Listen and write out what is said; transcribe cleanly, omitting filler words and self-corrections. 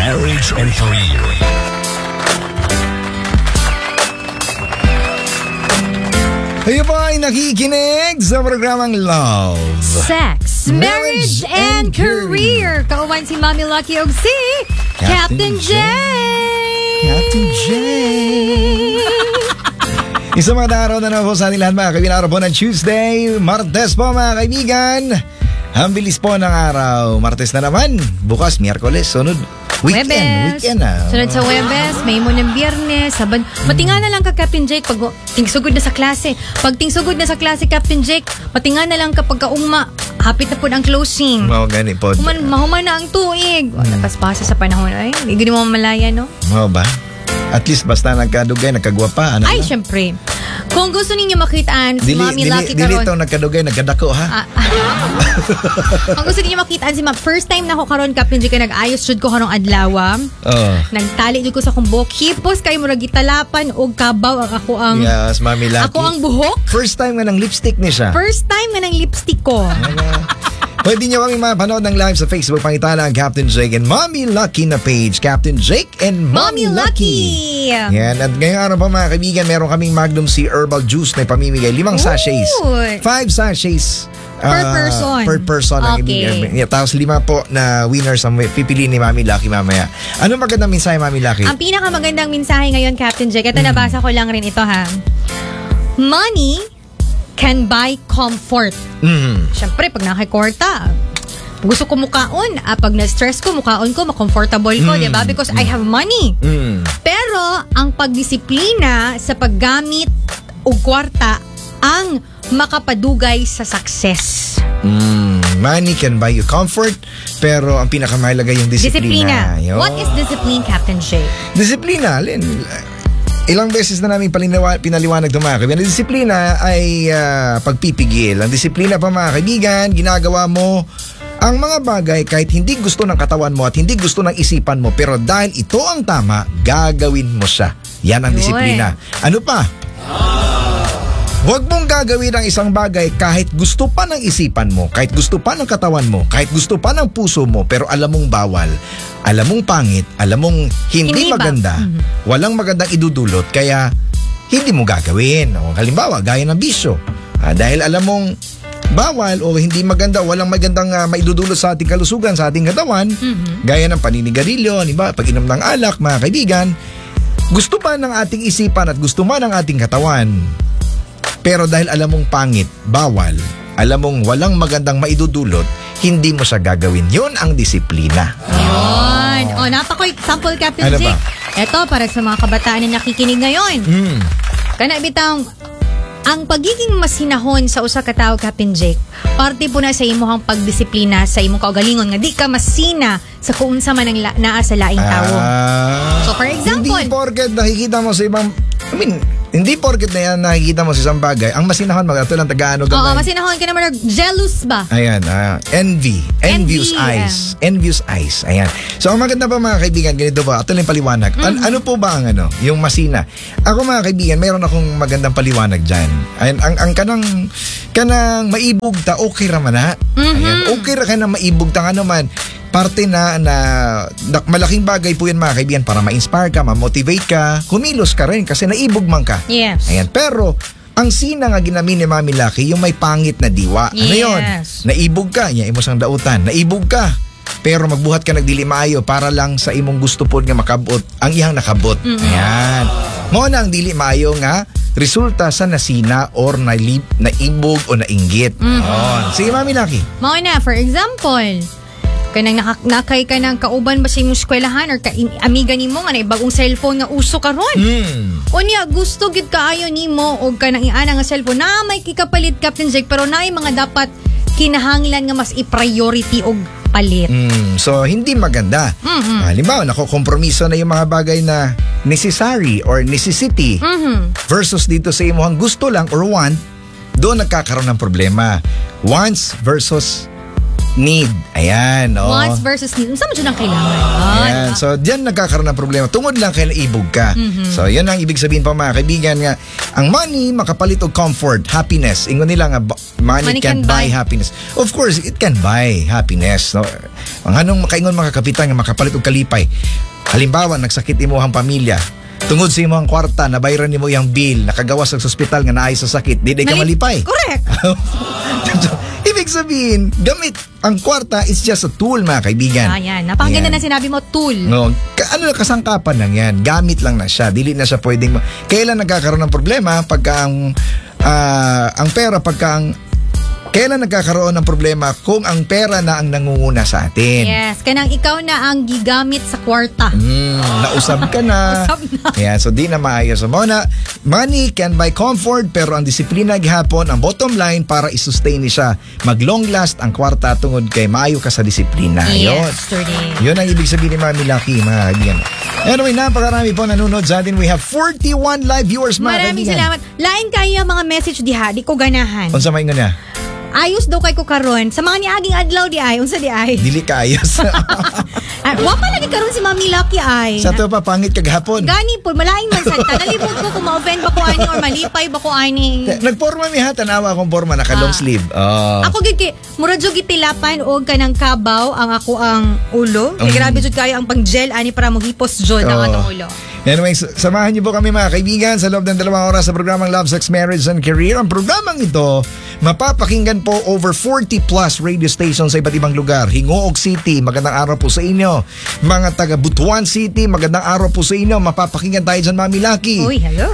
marriage and career. Kayo po ay nakikinig sa programang Love, Sex, Marriage, and Career. Kauban si Mami Lucky og si Captain J. Captain J. Isang mga araw na po sa ating lahat mga kaibigan. Araw po ng Tuesday, Martes po mga kaibigan. Ang bilis po ng araw. Martes na naman. Bukas, Miyerkules. Sunod, weekend na. Sunod sa Webes, may mo ng Biyernes, Saban. Matinga na lang ka, Captain Jake, pag tingsugod na sa klase. Pag tingsugod na sa klase, Captain Jake, matinga na lang kapag kauma. Hapit na po ang closing. Gani po. Mahuman na ang tuig. Napaspasa sa panahon. Ay, hindi mo malaya, no? Ba? At least basta nagkadugay, nagkagwapa. Ay, syempre. Kung gusto ninyo makitaan si Mami Lucky karon. Dili itong nagkadugay, nagkadako, ha? Kung gusto ninyo makitaan si Mami, first time na ako karon, Captain J, nag-ayos jud ko karong adlaw. Nagtali jud ko sa akong buhok. Hipos kay murag gitalapan og kabaw ang ako ang yes, Mami Lucky. Ako ang buhok. First time nga ng lipstick ni siya. First time nga ng lipstick ko. Pwede nyo kami mapanood ng live sa Facebook. Pangitala ang Captain Jake and Mommy Lucky na page. Captain Jake and Mommy Lucky. Yan. At ngayong araw pa mga kaibigan, meron kaming Magnum C Herbal Juice na pamimigay. 5 sachets. 5 sachets. Per person. Per person ang ibigay. Tapos 5 po na winners ang pipiliin ni Mommy Lucky mamaya. Ano magandang mensahe, Mommy Lucky? Ang pinakamagandang mensahe ngayon, Captain Jake, ito nabasa ko lang rin ito, ha. Money can buy comfort. Siyempre, pag nakikwarta, gusto ko mukaon. Pag na-stress ko, mukaon ko, makomfortable ko, diba? Because I have money. Pero, ang pagdisiplina sa paggamit o kwarta ang makapadugay sa success. Money can buy you comfort, pero ang pinakamahalaga yung disiplina. What is discipline, Captain J? Disiplina, ilang beses na namin pinaliwanag ito mga kaibigan. Ang disiplina ay pagpipigil. Ang disiplina pa mga kaibigan, ginagawa mo ang mga bagay kahit hindi gusto ng katawan mo at hindi gusto ng isipan mo, pero dahil ito ang tama, gagawin mo siya. Yan ang disiplina. Ano pa? Huwag mong gagawin ang isang bagay kahit gusto pa ng isipan mo, kahit gusto pa ng katawan mo, kahit gusto pa ng puso mo, pero alam mong bawal, alam mong pangit, alam mong hindi maganda, walang magandang idudulot, kaya hindi mo gagawin. O, halimbawa, gaya ng bisyo. Dahil alam mong bawal o hindi maganda, walang magandang maidudulot sa ating kalusugan, sa ating katawan, gaya ng paninigarilyo, diba? Pag-inom ng alak, mga kaibigan, gusto pa ng ating isipan at gusto man ng ating katawan, pero dahil alam mong pangit, bawal, alam mong walang magandang maidudulot, hindi mo siya gagawin. Yun ang disiplina. Yun. Napako example, Captain Jake. Ito, para sa mga kabataan na nakikinig ngayon. Kana bitang, ang pagiging masinahon sa usa ka tawo, Captain Jake, parte po na sa imong pagdisiplina sa imong kaugalingon nga di ka masina sa kung unsa man ang naa sa laing tawo. So for example, hindi porket nakikita mo sa ibang, hindi porket na yan nakikita mo sa isang bagay, ang masinahon ito lang Tagalog. Oo, masinahon ka naman, jealous ba? Ayan, envious eyes. Envious eyes. Ayan. So ang maganda pa mga kaibigan, ganito ba? Ito lang paliwanag. Ano po ba ang yung masina? Ako mga kaibigan, mayroon akong magandang paliwanag dyan. Ayan, ang kanang maibugta, okay raman na. Ayan, okay ra ka na maibugta ka naman. Parte na malaking bagay po yan mga kaibigan para ma-inspire ka, ma-motivate ka, kumilos ka rin kasi naibog man ka. Yes. Ayan. Pero ang sina nga ginamin ni Mami Lucky, yung may pangit na diwa. Ano yun? Naibog ka, niya imos ang dautan. Naibog ka, pero magbuhat ka nagdili maayo para lang sa imong gusto po nga makabot ang iyang nakabot. Ayan. Mo na ang dili maayo nga resulta sa nasina or naibog o nainggit. Sige Mami Lucky. Mo na, for example, kanang nakay ka ng kauban ba sa imong eskwelahan or amiga nimo nga na bagong cellphone nga uso karon. Unya gusto gid kaayo nimo og kanang iana nga cellphone na may kikapalit, Captain Jake, pero naay mga dapat kinahanglan nga mas i-priority og palit. So hindi maganda. Halimbawa nakokompromiso na yung mga bagay na necessary or necessity versus dito sa imong gusto lang or want, doon nagkakaroon ng problema. Wants versus need. Ayan, oh. Wants versus need. Saan mo dyan ang kailangan? Ayan. So, diyan nagkakaroon ng problema. Tungod lang kay naibog ka. So, yun ang ibig sabihin pa mga kaibigan nga. Ang money, makapalit og comfort, happiness. Ingon nila nga, money can't buy happiness. Of course, it can buy happiness. No? Ang anong makaingon mga kapitan nga makapalit og kalipay. Halimbawa, nagsakit imuhang pamilya. Tungod sa imong kwarta, nabayaran nimo yung bill, nakagawas sa ospital nga naay sa sakit, di ka malipay. Correct. Ibig sabihin, gamit ang kwarta is just a tool mga kaibigan. Ayan, napakaganda na sinabi mo, tool. No, ano na kasangkapan lang yan. Gamit lang na siya. Dili na siya pwedeng kailan nagkakaroon ng problema pagka ang pera kailan nagkakaroon ng problema kung ang pera na ang nangunguna sa atin. Yes, kanang ikaw na ang gigamit sa kwarta. Nausab ka na. Usab na. Ayan, so di na maayos. So, money can buy comfort pero ang disiplina gihapon, ang bottom line para i-sustain ni siya. Mag-long last ang kwarta tungod kay maayo ka sa disiplina. Yes, Yun ang ibig sabihin ni Mami Lucky, mga kaibigan. Anyway, napakarami po nanonood sa atin. We have 41 live viewers, mga Maraming kaibigan. salamat. Lain kayo mga message diha, di ko ganahan. Unsa may nga niya? Ayos daw kay ko karon. Sa mga niaging adlaw di ay, unsa di ay? Dili ka ayos. Wa pa lagi karon si Mami Lucky ay. Sa to pa, pangit kagahapon. Gani po, malaing man sa nalibot ko kung ma-offend ba ko ani or malipay ba ko ani. Nagporma mi ha, tanawa akong porma, naka long sleeve. Oh. Ako gigi, mura jud gitilapan og kanang kabaw ang ako ang ulo. Kay grabe jud kayo ang pang-gel ani para mo hipos jud ang atong ulo. Anyway, samahan niyo po kami mga kaibigan sa loob ng 2 oras sa programang Love, Sex, Marriage and Career. Ang programang ito, mapapakinggan po over 40 plus radio stations sa iba't ibang lugar. Hingoog City, magandang araw po sa inyo. Mga taga Butuan City, magandang araw po sa inyo. Mapapakinggan tayo dyan, Mami Lucky. Uy, hello.